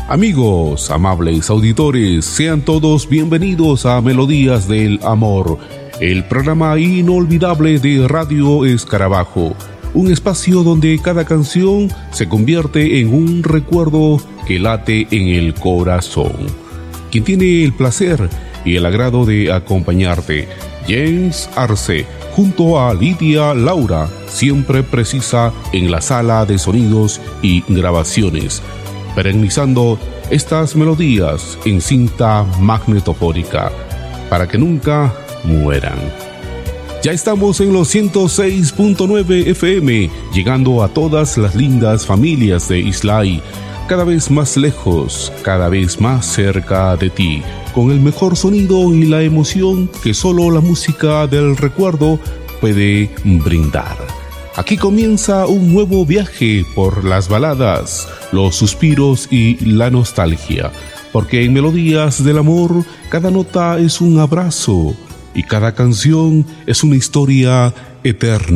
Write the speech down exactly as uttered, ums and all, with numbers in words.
Amigos, amables auditores, sean todos bienvenidos a Melodías del Amor, el programa inolvidable de Radio Escarabajo, un espacio donde cada canción se convierte en un recuerdo que late en el corazón. Quien tiene el placer y el agrado de acompañarte, James Arce, junto a Lidia Laura, siempre precisa en la sala de sonidos y grabaciones, perennizando estas melodías en cinta magnetofónica para que nunca mueran. Ya estamos en los ciento seis punto nueve F M, llegando a todas las lindas familias de Islay, cada vez más lejos, cada vez más cerca de ti, con el mejor sonido y la emoción que solo la música del recuerdo puede brindar. Aquí comienza un nuevo viaje por las baladas, los suspiros y la nostalgia, porque en Melodías del Amor cada nota es un abrazo y cada canción es una historia eterna.